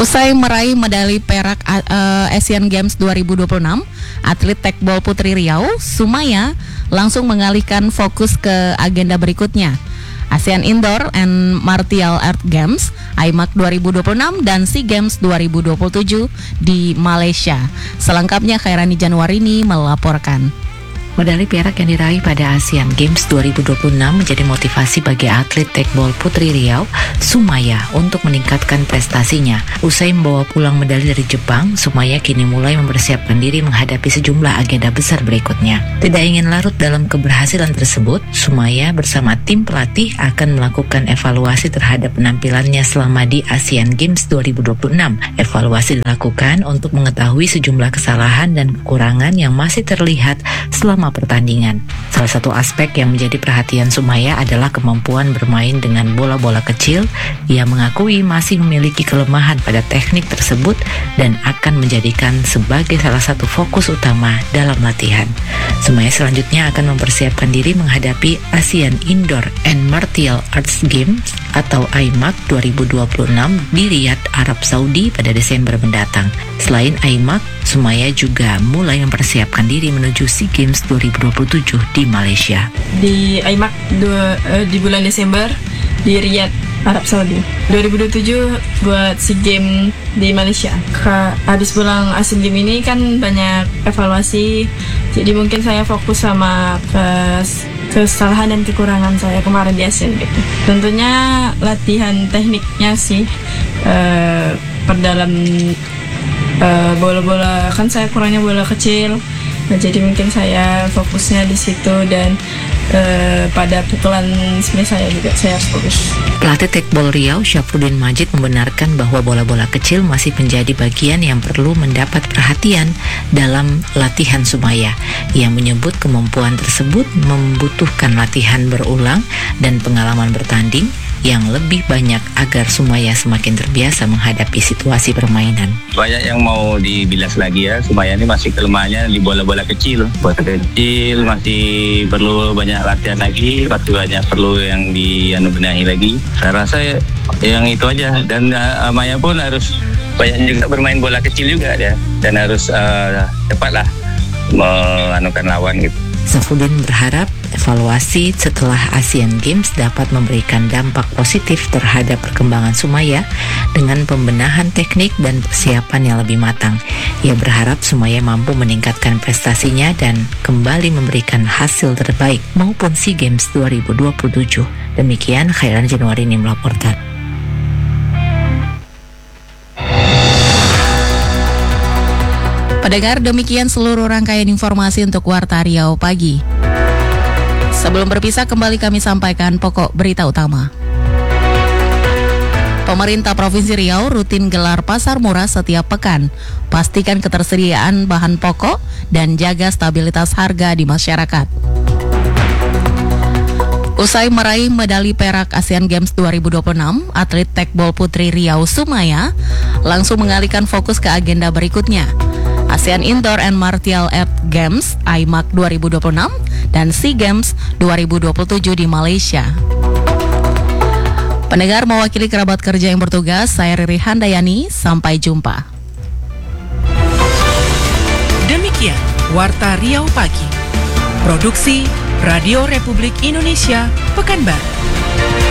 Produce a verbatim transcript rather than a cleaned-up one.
Usai meraih medali perak uh, Asian Games dua ribu dua puluh enam, atlet tekbol putri Riau, Sumaya, langsung mengalihkan fokus ke agenda berikutnya. ASEAN Indoor and Martial Art Games, A I M A C dua ribu dua puluh enam dan SEA Games dua ribu dua puluh tujuh di Malaysia. Selengkapnya Khairani Januarini melaporkan. Medali perak yang diraih pada ASEAN Games dua ribu dua puluh enam menjadi motivasi bagi atlet tekbol putri Riau, Sumaya, untuk meningkatkan prestasinya. Usai membawa pulang medali dari Jepang, Sumaya kini mulai mempersiapkan diri menghadapi sejumlah agenda besar berikutnya. Tidak ingin larut dalam keberhasilan tersebut, Sumaya bersama tim pelatih akan melakukan evaluasi terhadap penampilannya selama di ASEAN Games dua ribu dua puluh enam. Evaluasi dilakukan untuk mengetahui sejumlah kesalahan dan kekurangan yang masih terlihat selama pertandingan. Salah satu aspek yang menjadi perhatian Sumaya adalah kemampuan bermain dengan bola-bola kecil. Ia mengakui masih memiliki kelemahan pada teknik tersebut dan akan menjadikan sebagai salah satu fokus utama dalam latihan. Sumaya selanjutnya akan mempersiapkan diri menghadapi ASEAN Indoor and Martial Arts Games atau A I M A C dua ribu dua puluh enam di Riyadh, Arab Saudi pada Desember mendatang. Selain A I M A C, Sumaya juga mulai mempersiapkan diri menuju SEA Games dua ribu dua puluh tujuh di Malaysia. Di A I M A C dua, uh, di bulan Desember di Riyadh, Arab Saudi. dua ribu dua puluh tujuh buat SEA Games di Malaysia. Ke, habis pulang ASEAN Games ini kan banyak evaluasi, jadi mungkin saya fokus sama kes, kesalahan dan kekurangan saya kemarin di ASEAN gitu. Tentunya latihan tekniknya sih, uh, perdalam uh, bola-bola, kan saya kurangnya bola kecil. Nah, jadi mungkin saya fokusnya di situ dan uh, pada pukulan sebenarnya saya juga saya harus fokus. Pelatih tekbol Riau, Syafruddin Majid, membenarkan bahwa bola-bola kecil masih menjadi bagian yang perlu mendapat perhatian dalam latihan Sumaya. Ia menyebut kemampuan tersebut membutuhkan latihan berulang dan pengalaman bertanding yang lebih banyak agar Sumaya semakin terbiasa menghadapi situasi permainan. Banyak yang mau dibilas lagi ya, Sumaya ini masih kelemahannya di bola-bola kecil. Bola kecil masih perlu banyak latihan lagi, pasti banyak perlu yang dibenahi lagi. Saya rasa yang itu aja, dan uh, Maya pun harus banyak juga bermain bola kecil juga dia, dan harus uh, cepatlah menganukan lawan gitu. Syafruddin berharap evaluasi setelah ASEAN Games dapat memberikan dampak positif terhadap perkembangan Sumaya dengan pembenahan teknik dan persiapan yang lebih matang. Ia berharap Sumaya mampu meningkatkan prestasinya dan kembali memberikan hasil terbaik maupun SEA Games dua ribu dua puluh tujuh. Demikian Khairani Januarini melaporkan. Pendengar, demikian seluruh rangkaian informasi untuk Warta Riau Pagi. Sebelum berpisah, kembali kami sampaikan pokok berita utama. Pemerintah Provinsi Riau rutin gelar pasar murah setiap pekan. Pastikan ketersediaan bahan pokok dan jaga stabilitas harga di masyarakat. Usai meraih medali perak ASEAN Games dua ribu dua puluh enam, atlet tekbol putri Riau, Sumaya, langsung mengalihkan fokus ke agenda berikutnya. ASEAN Indoor and Martial Art Games, A I M A C dua ribu dua puluh enam, dan SEA Games dua ribu dua puluh tujuh di Malaysia. Pendengar, mewakili kerabat kerja yang bertugas, saya Riri Handayani, sampai jumpa. Demikian Warta Riau Pagi. Produksi Radio Republik Indonesia, Pekanbaru.